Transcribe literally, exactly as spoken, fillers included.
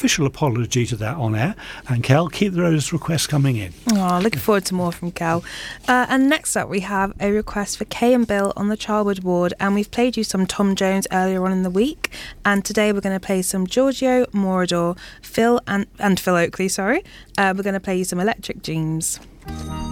official apology to that on air. And Kel, keep those requests coming in. Oh, looking forward to more from Kel. Uh, and next up, we have a request for Kay and Bill on the Childwood ward. And we've played you some Tom Jones earlier on in the week. And today we're going to play some Giorgio Moroder, Phil and, and Phil Oakley, sorry. Uh, we're going to play you some Electric Dreams.